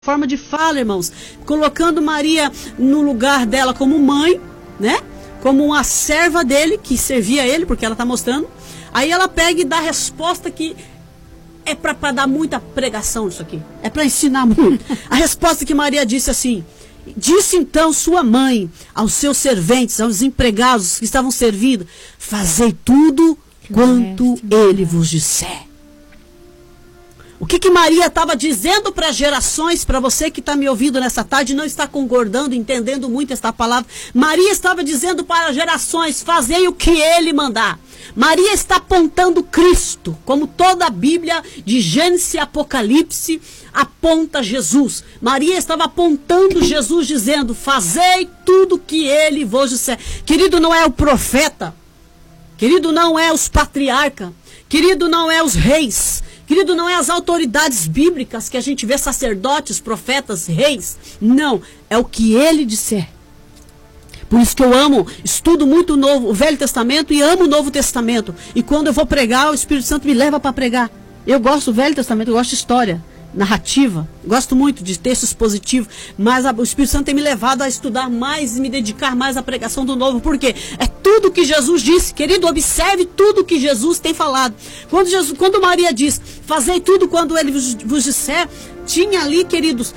forma de fala, irmãos, colocando Maria no lugar dela como mãe, né? Como uma serva dele, que servia a ele, porque ela está mostrando. Aí ela pega e dá a resposta que é para dar muita pregação isso aqui. É para ensinar muito. A resposta que Maria disse assim: disse então sua mãe aos seus serventes, aos empregados que estavam servindo: fazei tudo quanto ele vos disser. O que Maria estava dizendo para gerações, para você que está me ouvindo nessa tarde, não está concordando, entendendo muito esta palavra. Maria estava dizendo para gerações: fazei o que ele mandar. Maria está apontando Cristo, como toda a Bíblia de Gênesis e Apocalipse aponta Jesus. Maria estava apontando Jesus, dizendo: fazei tudo o que ele vos disser. Querido, não é o profeta, querido, não é os patriarcas, querido, não é os reis, querido, não é as autoridades bíblicas que a gente vê, sacerdotes, profetas, reis. Não, é o que ele disser. Por isso que eu amo, estudo muito o Velho Testamento e amo o Novo Testamento. E quando eu vou pregar, o Espírito Santo me leva para pregar. Eu gosto do Velho Testamento, eu gosto de história, narrativa. Gosto muito de textos positivos. Mas o Espírito Santo tem me levado a estudar mais e me dedicar mais à pregação do Novo. Por quê? É tudo que Jesus disse. Querido, observe tudo que Jesus tem falado. Quando Maria diz: fazei tudo quando ele vos disser, tinha ali, queridos,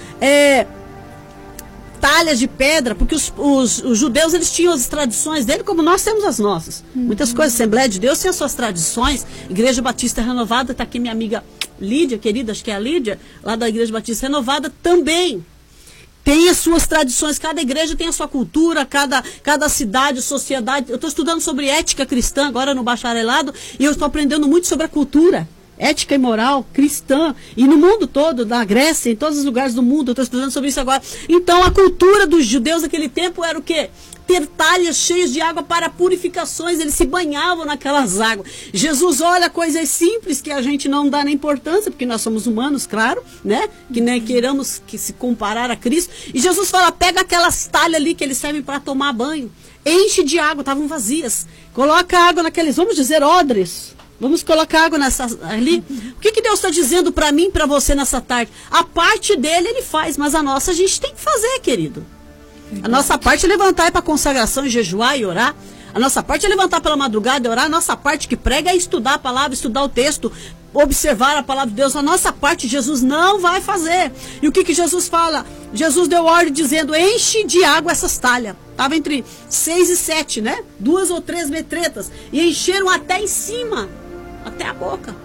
talhas de pedra, porque os judeus, eles tinham as tradições dele, como nós temos as nossas. Muitas coisas, Assembleia de Deus tem as suas tradições. Igreja Batista Renovada, está aqui minha amiga Lídia, querida, acho que é a Lídia, lá da Igreja Batista Renovada, também tem as suas tradições. Cada igreja tem a sua cultura, cada cidade, sociedade. Eu estou estudando sobre ética cristã agora no bacharelado, e eu estou aprendendo muito sobre a cultura ética e moral cristã, e no mundo todo, na Grécia, em todos os lugares do mundo. Eu estou estudando sobre isso agora. Então a cultura dos judeus naquele tempo era o quê? Ter talhas cheias de água para purificações. Eles se banhavam naquelas águas. Jesus olha coisas simples que a gente não dá nem importância, porque nós somos humanos, claro, né? Que nem queiramos que se comparar a Cristo. E Jesus fala: pega aquelas talhas ali que eles servem para tomar banho, enche de água, estavam vazias, coloca água naqueles, vamos dizer, odres. Vamos colocar água ali. O que Deus está dizendo para mim, para você nessa tarde? A parte dele ele faz, mas a nossa a gente tem que fazer, querido. A nossa parte é levantar para consagração, jejuar e orar. A nossa parte é levantar pela madrugada e orar. A nossa parte que prega é estudar a palavra, estudar o texto, observar a palavra de Deus. A nossa parte Jesus não vai fazer. E o que Jesus fala? Jesus deu ordem dizendo: enche de água essas talhas. Estava entre 6 e 7, né? 2 ou 3 metretas. E encheram até em cima, até a boca.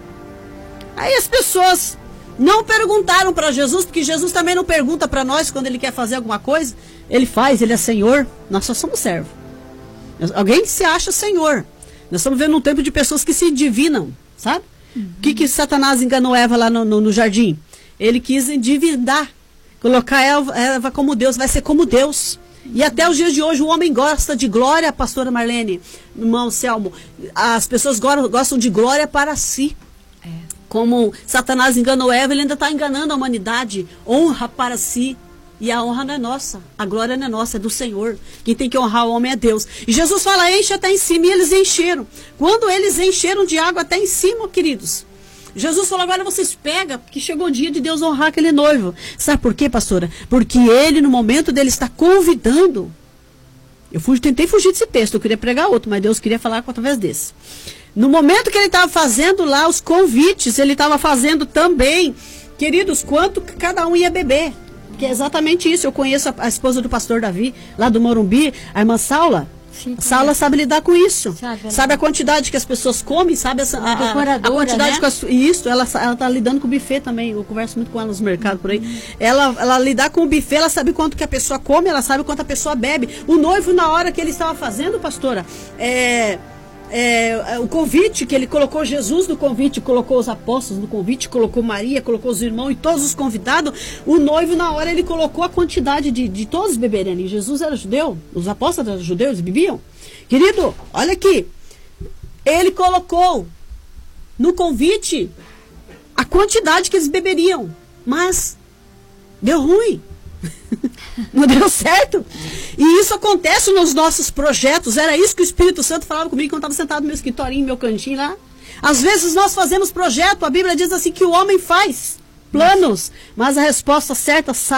Aí as pessoas não perguntaram para Jesus, porque Jesus também não pergunta para nós quando ele quer fazer alguma coisa. Ele faz, ele é Senhor, nós só somos servos. Alguém se acha Senhor. Nós estamos vendo um tempo de pessoas que se divinam, sabe? O que Satanás enganou Eva lá no jardim? Ele quis endividar, colocar Eva como Deus, vai ser como Deus. E até os dias de hoje o homem gosta de glória, pastora Marlene, irmão Selmo. As pessoas gostam de glória para si. Como Satanás enganou Eva, ele ainda está enganando a humanidade. Honra para si. E a honra não é nossa, a glória não é nossa, é do Senhor. Quem tem que honrar o homem é Deus. E Jesus fala: enche até em cima, e eles encheram. Quando eles encheram de água até em cima, queridos, Jesus falou: agora vocês pegam, porque chegou o dia de Deus honrar aquele noivo. Sabe por quê, pastora? Porque ele, no momento dele, está convidando. Tentei fugir desse texto, eu queria pregar outro, mas Deus queria falar através desse. No momento que ele estava fazendo lá os convites, ele estava fazendo também, queridos, quanto cada um ia beber. Que é exatamente isso. Eu conheço a esposa do pastor Davi, lá do Morumbi, a irmã Saula. Sim, Saula sabe lidar com isso. Sabe a quantidade que as pessoas comem, sabe a quantidade, né? Isso, ela está lidando com o buffet também. Eu converso muito com ela nos mercados por aí. Ela lidar com o buffet, ela sabe quanto que a pessoa come, ela sabe quanto a pessoa bebe. O noivo, na hora que ele estava fazendo, pastora, o convite, que ele colocou Jesus no convite, colocou os apóstolos no convite, colocou Maria, colocou os irmãos e todos os convidados. O noivo, na hora, ele colocou a quantidade de todos beberem ali. Jesus era judeu, os apóstolos eram judeus, eles bebiam. Querido, olha aqui, ele colocou no convite a quantidade que eles beberiam, mas deu ruim. Não deu certo. E isso acontece nos nossos projetos. Era isso que o Espírito Santo falava comigo quando eu estava sentado no meu escritorinho, no meu cantinho lá. Às vezes nós fazemos projeto, a Bíblia diz assim que o homem faz planos, mas a resposta certa